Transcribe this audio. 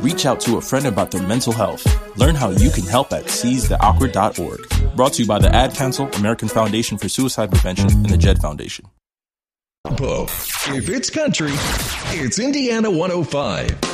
reach out to a friend about their mental health. Learn how you can help at seizetheawkward.org. Brought to you by the Ad Council, American Foundation for Suicide Prevention, and the Jed Foundation. If it's country, it's Indiana 105.